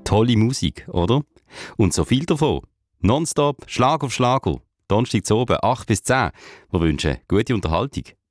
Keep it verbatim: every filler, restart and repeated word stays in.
Tolle Musik, oder? Und so viel davon. Nonstop, Schlag auf Schlager. Donnerstag zu oben, acht bis zehn. Wir wünschen gute Unterhaltung.